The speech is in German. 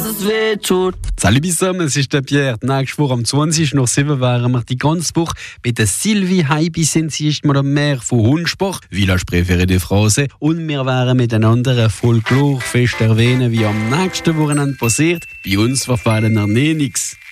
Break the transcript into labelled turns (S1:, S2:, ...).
S1: es weh tut.
S2: Salut zusammen, es ist der Pierre. Nächste Woche am 20.07 wären wir die ganze Woche bei der Sylvie Heibi sind sie ist mal mehr von Hundsbach, Village Préféré de France. Und wir werden miteinander ein Folklorefest erwähnen, wie am nächsten Wochenende passiert. Bei uns verfallen wir nichts.